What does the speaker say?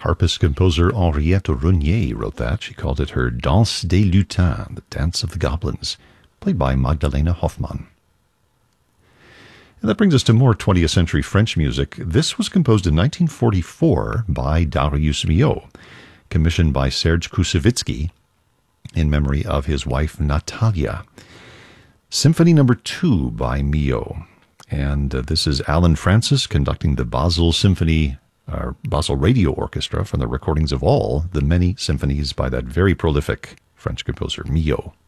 harpist composer Henriette Renier wrote that. She called it her Danse des Lutins, the Dance of the Goblins, played by Magdalena Hoffmann. And that brings us to more 20th century French music. This was composed in 1944 by Darius Milhaud, commissioned by Serge Koussevitzky in memory of his wife Natalia. Symphony No. 2 by Milhaud. And this is Alan Francis conducting the Basel Basel Radio Orchestra from the recordings of all the many symphonies by that very prolific French composer, Milhaud.